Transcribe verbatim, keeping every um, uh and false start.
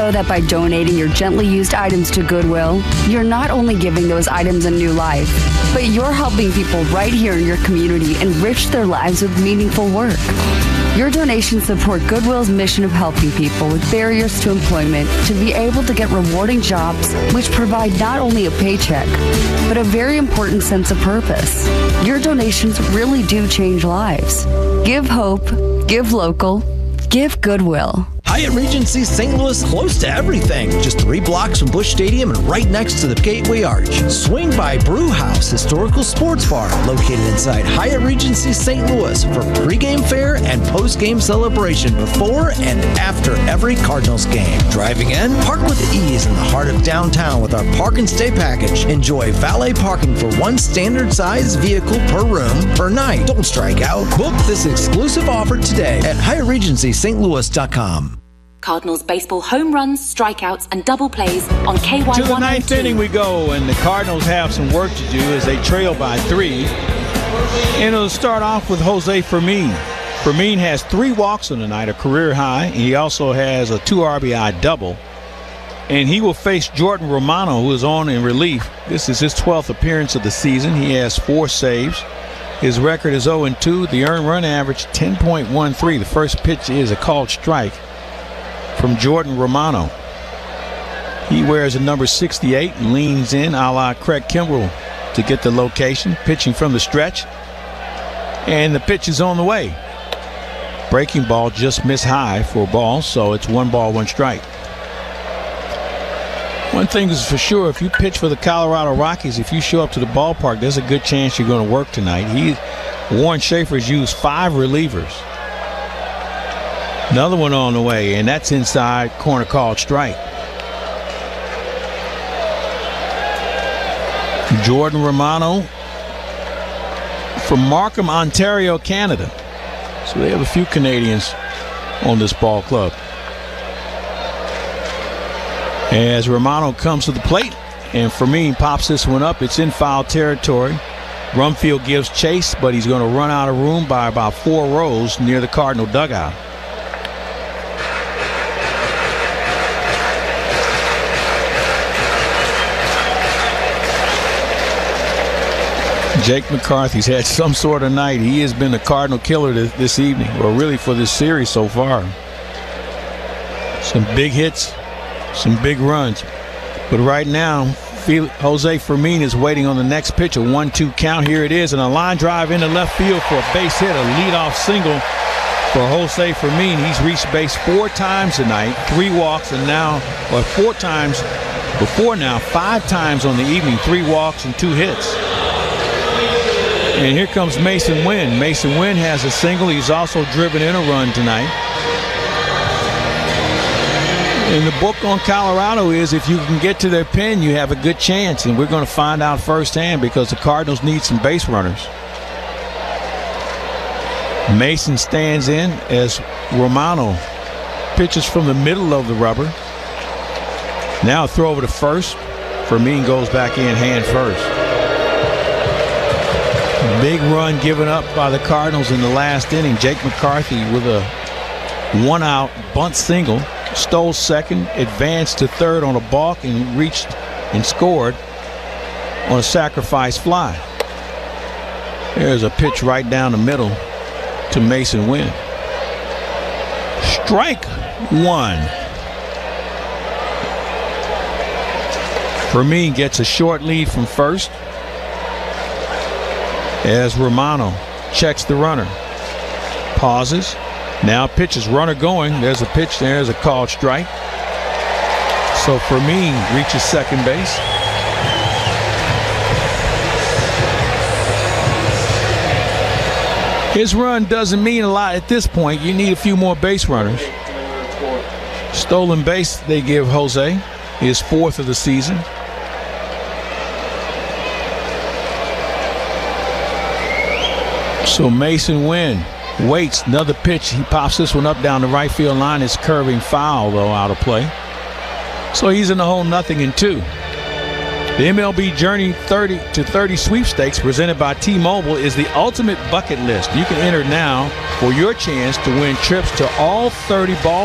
know that by donating your gently used items to Goodwill, you're not only giving those items a new life, but you're helping people right here in your community enrich their lives with meaningful work. Your donations support Goodwill's mission of helping people with barriers to employment to be able to get rewarding jobs which provide not only a paycheck, but a very important sense of purpose. Your donations really do change lives. Give hope, give local, give Goodwill. Hyatt Regency Saint Louis, close to everything. Just three blocks from Busch Stadium and right next to the Gateway Arch. Swing by Brew House Historical Sports Bar, located inside Hyatt Regency Saint Louis for pregame fare and postgame celebration before and after every Cardinals game. Driving in, park with ease in the heart of downtown with our Park and Stay package. Enjoy valet parking for one standard size vehicle per room per night. Don't strike out. Book this exclusive offer today at Hyatt Regency St Louis dot com. Cardinals baseball home runs, strikeouts, and double plays on K Y one oh two. To the ninth inning we go, and the Cardinals have some work to do as they trail by three. And it'll start off with Jose Fermin. Fermin has three walks on the night, a career high. He also has a two R B I double. And he will face Jordan Romano, who is on in relief. This is his twelfth appearance of the season. He has four saves. His record is oh and two. The earned run average, ten point one three. The first pitch is a called strike from Jordan Romano. He wears a number sixty-eight and leans in a la Craig Kimbrell to get the location, pitching from the stretch. And the pitch is on the way. Breaking ball just missed high for a ball, so it's one ball, one strike. One thing is for sure, if you pitch for the Colorado Rockies, if you show up to the ballpark, there's a good chance you're going to work tonight. He, Warren Schaefer's used five relievers. Another one on the way, and that's inside, corner called strike. Jordan Romano from Markham, Ontario, Canada. So they have a few Canadians on this ball club. As Romano comes to the plate, and Fermin pops this one up. It's in foul territory. Rumfield gives chase, but he's going to run out of room by about four rows near the Cardinal dugout. Jake McCarthy's had some sort of night. He has been the Cardinal killer this, this evening, or really for this series so far. Some big hits, some big runs. But right now, Jose Fermin is waiting on the next pitch, a one two count. Here it is, and a line drive into left field for a base hit, a leadoff single for Jose Fermin. He's reached base four times tonight, three walks, and now, or four times before now, five times on the evening, three walks and two hits. And here comes Mason Wynn. Mason Wynn has a single. He's also driven in a run tonight. And the book on Colorado is if you can get to their pen, you have a good chance. And we're going to find out firsthand because the Cardinals need some base runners. Mason stands in as Romano pitches from the middle of the rubber. Now a throw over to first. Fermin goes back in hand first. Big run given up by the Cardinals in the last inning. Jake McCarthy with a one-out bunt single. Stole second, advanced to third on a balk, and reached and scored on a sacrifice fly. There's a pitch right down the middle to Mason Wynn. Strike one. Fermin gets a short lead from first as Romano checks the runner. Pauses. Now pitches, runner going. There's a pitch, there's a called strike. So Fermin reaches second base. His run doesn't mean a lot at this point. You need a few more base runners. Stolen base they give Jose, his fourth of the season. So Mason Wynn waits, another pitch. He pops this one up down the right field line. It's curving foul, though, out of play. So he's in the hole, nothing in two. The M L B Journey thirty to thirty sweepstakes presented by T-Mobile is the ultimate bucket list. You can enter now for your chance to win trips to all thirty ball